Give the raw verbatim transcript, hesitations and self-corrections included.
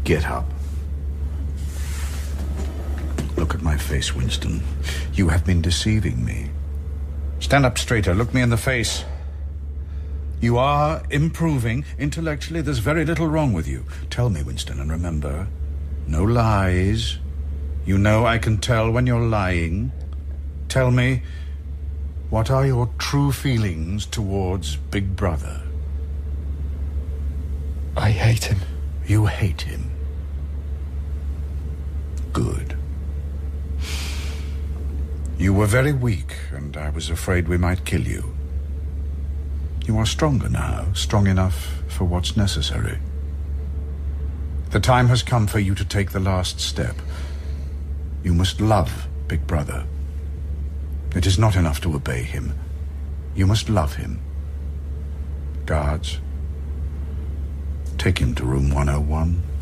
Get up. Look at my face, Winston. You have been deceiving me. Stand up straighter. Look me in the face. You are improving. Intellectually, there's very little wrong with you. Tell me, Winston, and remember, no lies. You know I can tell when you're lying. Tell me, what are your true feelings towards Big Brother? I hate him. You hate him. Good. You were very weak, and I was afraid we might kill you. You are stronger now, strong enough for what's necessary. The time has come for you to take the last step. You must love Big Brother. It is not enough to obey him. You must love him. Guards, take him to room one oh one.